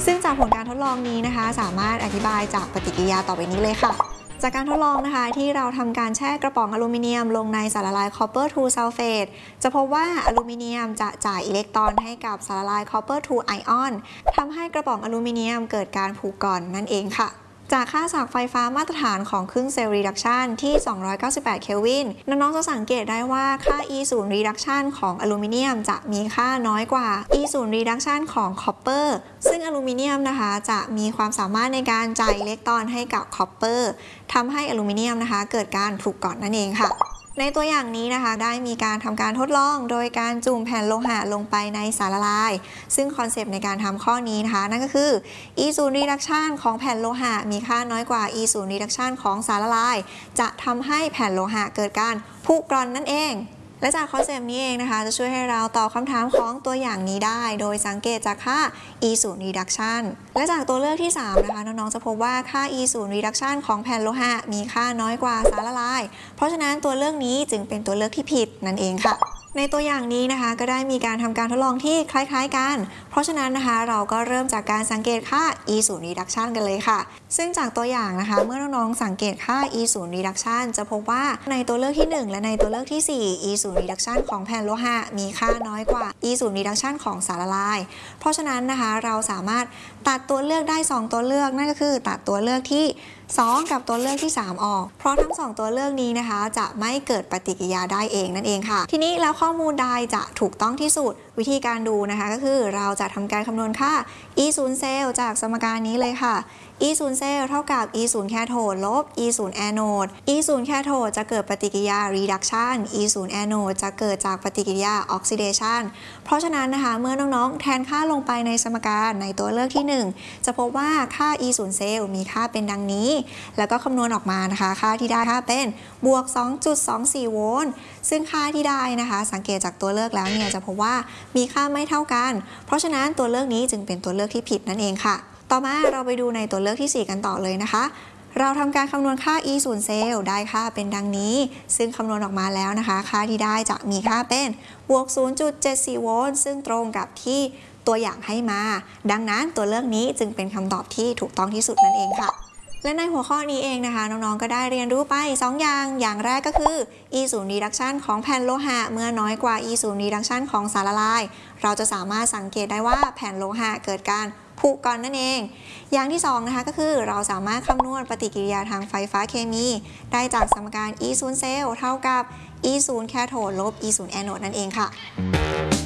ซึ่งจากผลการทดลองนี้นะคะสามารถอธิบายจากปฏิกิริยาต่อไปนี้เลยค่ะจากการทดลองนะคะที่เราทำการแช่กระป๋องอลูมิเนียมลงในสารละลาย copper 2 sulfate จะพบว่าอลูมิเนียมจะจ่ายอิเล็กตรอนให้กับสารละลาย copper 2 ion ทำให้กระป๋องอลูมิเนียมเกิดการผุกร่อนนั่นเองค่ะจากค่าศักย์ไฟฟ้ามาตรฐานของครึ่งเซลล์รีดักชันที่ 298 เคลวิน น้องๆจะสังเกตได้ว่าค่า E 0 reduction ของอลูมิเนียมจะมีค่าน้อยกว่า E 0 reduction ของคอปเปอร์ซึ่งอลูมิเนียมนะคะจะมีความสามารถในการจ่ายอิเล็กตรอนให้กับคอปเปอร์ทำให้อลูมิเนียมนะคะเกิดการผุก่อนนั่นเองค่ะในตัวอย่างนี้นะคะได้มีการทำการทดลองโดยการจุ่มแผ่นโลหะลงไปในสารละลายซึ่งคอนเซปต์ในการทำข้อนี้นะคะนั่นก็คือ E 0 reduction ของแผ่นโลหะมีค่าน้อยกว่า E 0 reduction ของสารละลายจะทำให้แผ่นโลหะเกิดการผุกร่อนนั่นเองและจากคอนเซปต์นี้เองนะคะจะช่วยให้เราตอบคำถามของตัวอย่างนี้ได้โดยสังเกตจากค่า E 0 reduction และจากตัวเลือกที่3นะคะน้องๆจะพบว่าค่า E 0 reduction ของแผ่นโลหะมีค่าน้อยกว่าสารละลายเพราะฉะนั้นตัวเลือกนี้จึงเป็นตัวเลือกที่ผิดนั่นเองค่ะในตัวอย่างนี้นะคะก็ได้มีการทำการทดลองที่คล้ายๆกันเพราะฉะนั้นนะคะเราก็เริ่มจากการสังเกตค่า E 0 reduction กันเลยค่ะซึ่งจากตัวอย่างนะคะเมื่อน้องๆสังเกตค่า E 0 reduction จะพบว่าในตัวเลือกที่1และในตัวเลือกที่4 E 0 reduction ของแผ่นโลหะมีค่าน้อยกว่า E 0 reduction ของสารละลายเพราะฉะนั้นนะคะเราสามารถตัดตัวเลือกได้2ตัวเลือกนั่นก็คือตัดตัวเลือกที่2กับตัวเลือกที่3ออกเพราะทั้ง2ตัวเลือกนี้นะคะจะไม่เกิดปฏิกิริยาได้เองนั่นเองค่ะทีนี้แล้วข้อมูลใดจะถูกต้องที่สุดวิธีการดูนะคะก็คือเราจะทำการคำนวณค่า E 0 เซลล์จากสมการนี้เลยค่ะ E 0 เซลล์เท่ากับ E 0 แคโทดลบ E 0 แอนโนด E 0 แคโทดจะเกิดปฏิกิริยา reduction E 0 แอนโนดจะเกิดจากปฏิกิริยา oxidation เพราะฉะนั้นนะคะเมื่อน้องๆแทนค่าลงไปในสมการในตัวเลือกที่1จะพบว่าค่า E 0 เซลล์มีค่าเป็นดังนี้แล้วก็คำนวณออกมานะคะค่าที่ได้ค่าเป็นบวก 2.24 โวลต์ซึ่งค่าที่ได้นะคะสังเกตจากตัวเลือกแล้วเนี่ยจะพบว่ามีค่าไม่เท่ากันเพราะฉะนั้นตัวเลือกนี้จึงเป็นตัวเลือกที่ผิดนั่นเองค่ะต่อมาเราไปดูในตัวเลือกที่4กันต่อเลยนะคะเราทำการคำนวณค่า E 0 เซลล์ได้ค่าเป็นดังนี้ซึ่งคำนวณออกมาแล้วนะคะค่าที่ได้จะมีค่าเป็นบวก 0.74 โวลต์ซึ่งตรงกับที่ตัวอย่างให้มาดังนั้นตัวเลือกนี้จึงเป็นคำตอบที่ถูกต้องที่สุดนั่นเองค่ะและในหัวข้อนี้เองนะคะน้องๆก็ได้เรียนรู้ไป2อย่างแรกก็คือ E 0 reduction ของแผ่นโลหะเมื่อน้อยกว่า E 0 reduction ของสารละลายเราจะสามารถสังเกตได้ว่าแผ่นโลหะเกิดการผุก่อนนั่นเองอย่างที่2นะคะก็คือเราสามารถคำนวณปฏิกิริยาทางไฟฟ้าเคมีได้จากสมการ E 0 เซลล์เท่ากับ E 0 แคโทดลบ E 0 แอนโนดนั่นเองค่ะ